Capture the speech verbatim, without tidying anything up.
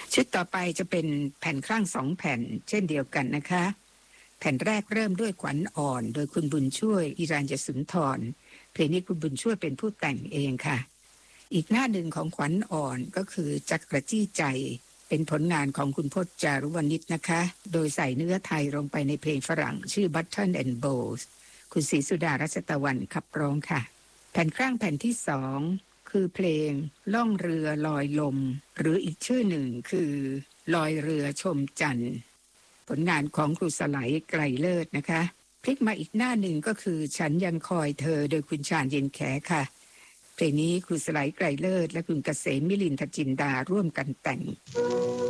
ชุดต่อไปจะเป็นแผ่นข้างสองแผ่นเช่นเดียวกันนะคะแผ่นแรกเริ่มด้วยขวัญอ่อนโดยคุณบุญช่วยอิรัญญสุนทรเพลงนี้คุณบุญช่วยเป็นผู้แต่งเองค่ะอีกหน้าหนึ่งของขวัญอ่อนก็คือจักรจี้ใจเป็นผลงานของคุณพจน์จารุวณิชนะคะโดยใส่เนื้อไทยลงไปในเพลงฝรั่งชื่อ Button and Bows คุณศรีสุดารัชตะวันขับร้องค่ะแผ่นข้างแผ่นที่สองคือเพลงล่องเรือลอยลมหรืออีกชื่อหนึ่งคือลอยเรือชมจันทร์ผลงานของครูสไลไกรเลิศนะคะพลิกมาอีกหน้าหนึ่งก็คือฉันยังคอยเธอโดยคุณชาญเย็นแขค่ะเพลงนี้ครูสไลไกรเลิศและคุณเกษมมิลินทจินดาร่วมกันแต่ง